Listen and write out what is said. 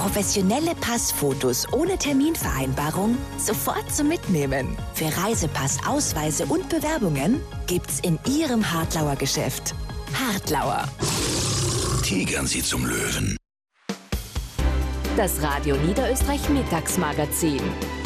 Professionelle Passfotos ohne Terminvereinbarung sofort zum Mitnehmen. Für Reisepass, Ausweise und Bewerbungen gibt's in Ihrem Hartlauer Geschäft. Hartlauer. Tigern Sie zum Löwen. Das Radio Niederösterreich Mittagsmagazin.